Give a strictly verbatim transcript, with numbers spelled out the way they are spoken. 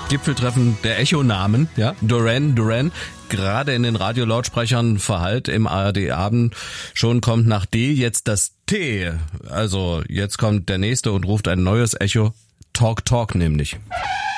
Gipfeltreffen der Echo-Namen, ja, Duran Duran, gerade in den Radiolautsprechern verhallt im A R D-Abend. Schon kommt nach D jetzt das T, also jetzt kommt der nächste und ruft ein neues Echo, Talk Talk nämlich.